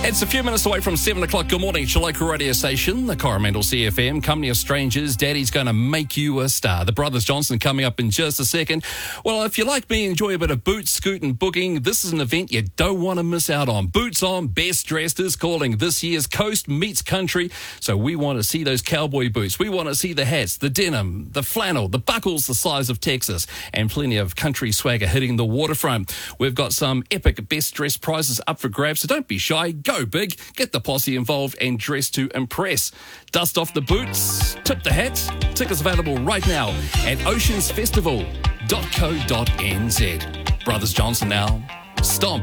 It's a few minutes away from 7 o'clock. Good morning, your local radio station, the Coromandel CFM. Company of strangers, Daddy's going to make you a star. The Brothers Johnson coming up in just a second. Well, if you like me, enjoy a bit of boot, scoot and booking, this is an event you don't want to miss out on. Boots On, Best Dressed is calling this year's Coast Meets Country. So we want to see those cowboy boots. We want to see the hats, the denim, the flannel, the buckles the size of Texas, and plenty of country swagger hitting the waterfront. We've got some epic Best Dressed prizes up for grabs, so don't be shy. Go big, get the posse involved and dress to impress. Dust off the boots, tip the hats. Tickets available right now at oceansfestival.co.nz. Brothers Johnson now. Stomp.